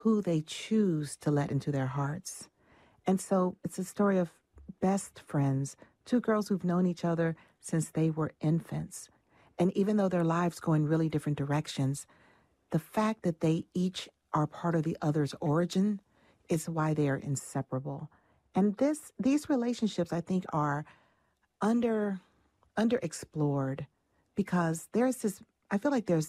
who they choose to let into their hearts. And so it's a story of best friends, two girls who've known each other since they were infants. And even though their lives go in really different directions, the fact that they each are part of the other's origin is why they are inseparable. And these relationships, I think, are underexplored because I feel like there's